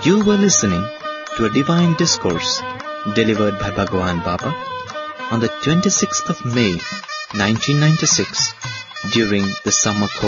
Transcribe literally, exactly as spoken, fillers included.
You were listening to a divine discourse delivered by Bhagwan Baba on the twenty-sixth of May, nineteen ninety-six, during the summer